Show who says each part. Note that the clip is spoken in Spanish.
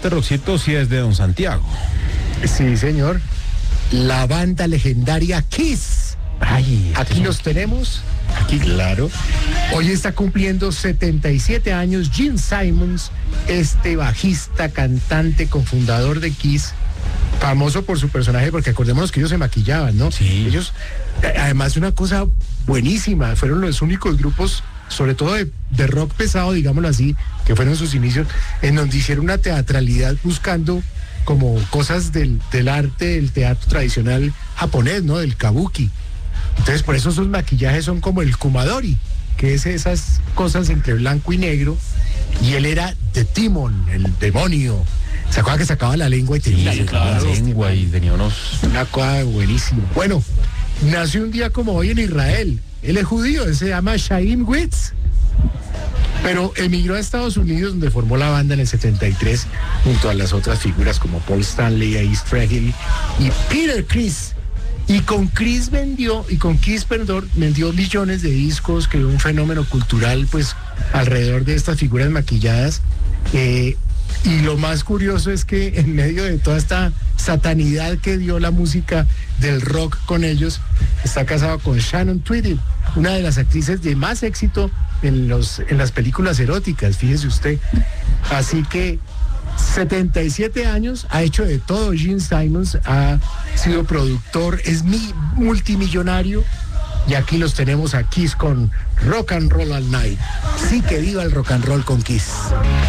Speaker 1: este rockcito sí es de don Santiago.
Speaker 2: Sí, señor. La banda legendaria Kiss.
Speaker 1: Ay,
Speaker 2: Aquí los tenemos. Aquí, claro. Hoy está cumpliendo 77 años Gene Simmons, este bajista, cantante, cofundador de Kiss, famoso por su personaje, porque acordémonos que ellos se maquillaban, ¿no?
Speaker 1: Sí.
Speaker 2: Ellos, además, una cosa buenísima, fueron los únicos grupos, sobre todo de rock pesado, digámoslo así, que fueron sus inicios, en donde hicieron una teatralidad buscando como cosas del arte, del teatro tradicional japonés, ¿no? Del kabuki. Entonces, por eso sus maquillajes son como el kumadori, que es esas cosas entre blanco y negro, y él era The Demon, el demonio. ¿Se acuerda que sacaba la lengua y tenía
Speaker 1: la lengua y tenía
Speaker 2: una cosa buenísima? Bueno, nació un día como hoy en Israel. Él es judío, él se llama Chaim Witz, pero emigró a Estados Unidos, donde formó la banda en el 73, junto a las otras figuras como Paul Stanley, Ace Frehley y Peter Criss. Y con Kiss vendió millones de discos, creó un fenómeno cultural pues alrededor de estas figuras maquilladas. Y lo más curioso es que en medio de toda esta satanidad que dio la música del rock con ellos, está casado con Shannon Tweedy, una de las actrices de más éxito en las películas eróticas, fíjese usted. Así que 77 años, ha hecho de todo. Gene Simmons ha sido productor, es multimillonario, y aquí los tenemos a Kiss con Rock and Roll All Night. Sí, que viva el rock and roll con Kiss.